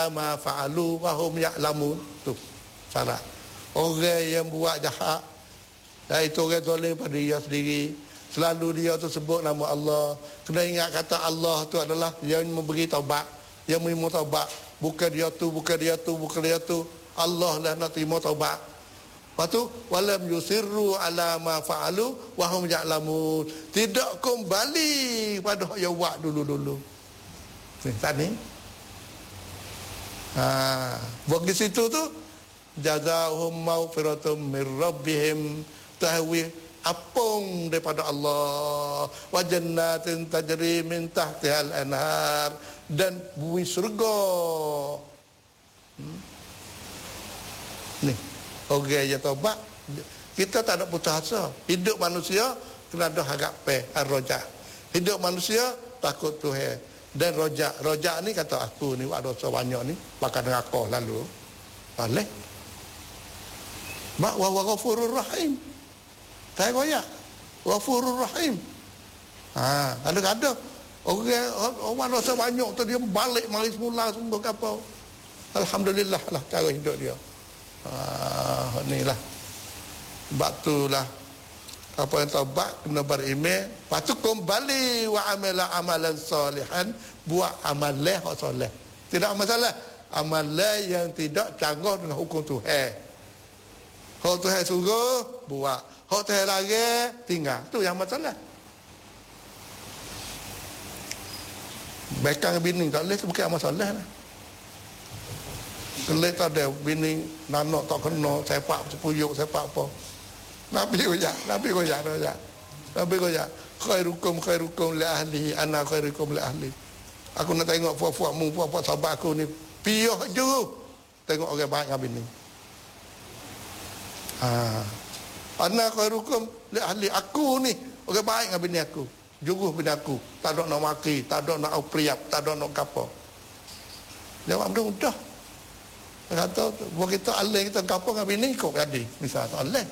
ma fa'alu wa hum ya'lamun. Tu syarat. Orang yang buat jahat, iaitu orang zalim pada dia sendiri, selalu dia tu sebut nama Allah. Kena ingat kata Allah tu adalah yang memberi taubat, yang menerima taubat. Bukan dia tu, bukan dia tu, bukan dia tu. Allah lah nak terima taubat. Lepas tu walam yusirru ala ma fa'alu wa hum ya'lamun. Tidak kembali pada yang buat dulu-dulu. Tadi. Bagi situ tu jazaahum maghfiratum mir rabbihim, tahwi apung daripada Allah, wa jannatin tajri min tahtihal anhar, dan bumi surga. Ni orang yang taubat, kita tak ada putus asa. Hidup manusia kena ada harap roja. Hidup manusia takut Tuhan dan roja ni kata aku ni buat dosa banyak ni bakal neraka lalu. Boleh. Mak wa ghafurur rahim. Tak goyak. Ghafurur rahim. Ada orang dosa banyak tu dia balik mari semula semua apa. Alhamdulillah lah cara hidup dia. Inilah. Sebab itulah apa yang taubat kena beriman, lepas tu kembali wa amila amalan salihan, buat amalan yang soleh. Tidak masalah amalan yang tidak canggah dengan hukum Tuhan. Kalau Tuhan suruh buat, kalau Tuhan larang tinggal. Tu yang masalah. Bekang bini tak boleh, tu bukan masalah lah. Kelih tak ada bini nanak tak kena sepak sepuyuk sepak apa. Nabi goyak. Khairukum li ahli, ana khairukum li ahli. Aku nak tengok puak-puakmu, puak-puak sahabat aku ni piuh je tengok orang baik dengan bini. Ana khairukum li ahli, aku ni orang baik dengan bini aku. Juruh bini aku, tak ada nak maki, tak ada nak aupriap, tak ada nak apa. Jawab mudah. Kata buat kita alih kita kapal dengan bini kau jadi misal alih.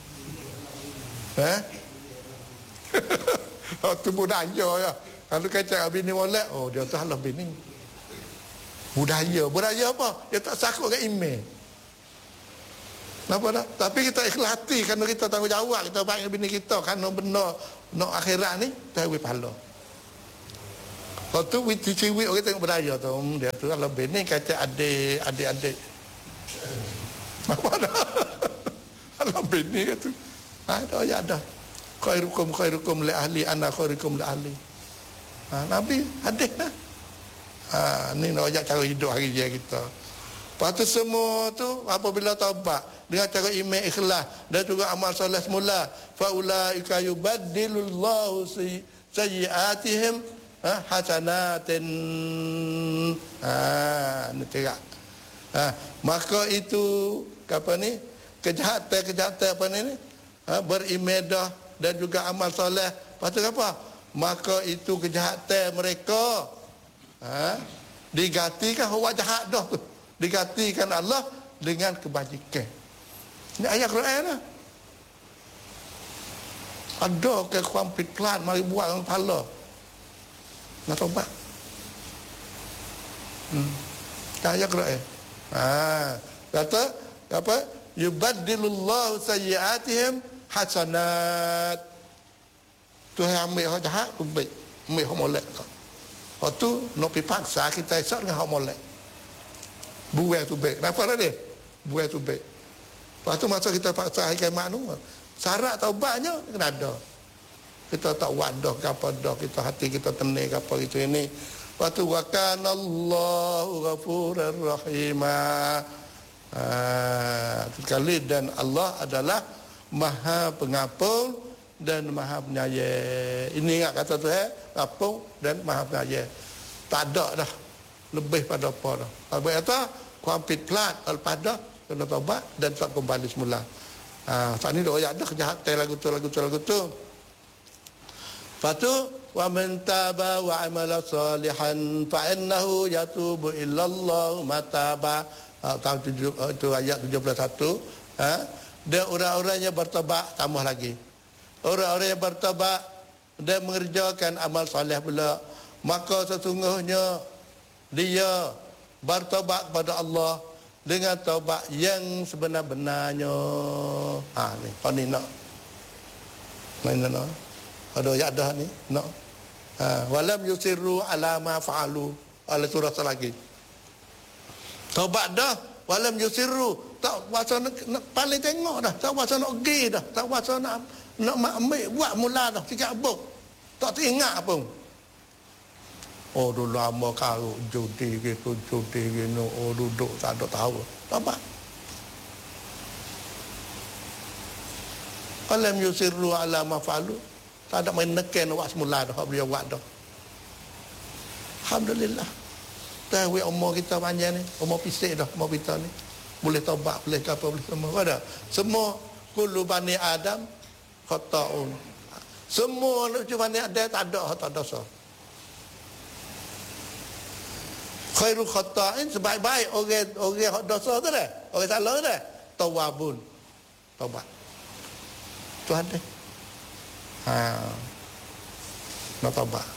Tu budaya ya. Kalau kacau bini molek, oh dia tu halah bini. Budaya apa? Dia tak sakut ke email. Kenapa dah? Tapi kita ikhlas hati kerana kita tanggungjawab, kita baik dengan bini kita kerana benar nak akhirat ni, kita beri pahala. Kalau tu ciwi orang tengok budaya tu, dia tu halah bini kacau adik. Apa dah? Halah bini tu. Ada. Khairukum li ahli, ana khairukum li ahli. Nabi hadis dah. Ni nak ajak cara hidup hari dia kita. Lepas tu semua tu apabila taubat dengan cara iman ikhlas dan juga amal soleh semula, fa ulaika yubaddilullahu sayyi'atihim hasanatin. Ni terak. Maka itu apa ni? Kejahatan apa ni? Beribadah dan juga amal soleh. Lepas tu apa? Maka itu kejahatan mereka digantikan orang jahat dah tu. Digantikan Allah dengan kebajikan. Ini ayat Quran lah. Ada kekuatan piklan mari buat dengan pahala. Nak tobat. Ayat Quran. Kata apa? Yubaddilullahu sayyi'atihim hasanat. Tuhan ambil hak jahat tu baik, ambil hak molek. Hak tu nak dipaksa kita esok dengan hak molek. Buai tu baik. Kenapa dah dia? Buai tu baik. Lepas tu masa kita paksa hari kiamat tu, syarat taubatnya kena ada. Kita tak wadah ke apa dah, kita hati kita tenang ke apa gitu ini. Lepas tu wa kana Allahu ghafurur rahimah. Sekali dan Allah adalah Maha Pengampun dan Maha Penyayang. Ini ingat kata Tuhan, Pengampun dan Maha Penyayang. Tak ada dah lebih pada apa dah. Apa kata kuampit plat alpada kena taubat dan tak kembali semula. Saat ni doa ada kejahatan lagu tu. Lepas tu wa man taba wa amala salihan fa innahu yatubu illallah mataba. Itu ayat 71. Dan orang-orang yang bertobat tambah lagi. Orang-orang yang bertobat dan mengerjakan amal soleh pula, maka sesungguhnya dia bertaubat kepada Allah dengan taubat yang sebenar-benarnya. Ni, kau ni nak. Mana nak? Ada ayat dah ni, nak. Walam yusirru ala ma fa'alu. Ala surah lagi. Taubat dah, walam yusirru. Tak kuasa nak paling tengok dah, tak kuasa nak pergi dah, tak kuasa nak ambil buat mula dah, sikit abuk. Tak teringat pun. Oh dulu lama karuk judi gitu, oh duduk tak ada tahu. Taubat. Walam yusirru ala ma fa'alu. Tak ada main neken buat semula dah, beliau buat dah. Alhamdulillah. Tahu umur kita panjang ni, umur pisik dah, umur kita ni. Boleh taubat, boleh apa, boleh semua. Ada. Semua kullu bani Adam khata'un. Semua lucu bani Adam tak ada dosa. Khairul khata'in, sebaik-baik orang dosa tu dah. Orang salah tu dah. Tawabun. Taubat. Tuhan dia. Nak taubat.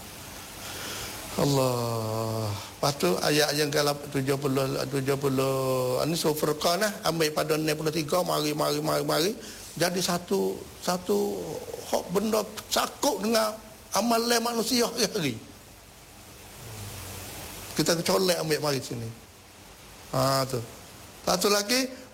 Allah. Lepas tu ayat yang ke-70 ini surah Furqan ambil pada 63 mari. Jadi satu hak benda cakup dengan amalan manusia hari-hari. Kita colek ambil mari sini. Tu. Satu lagi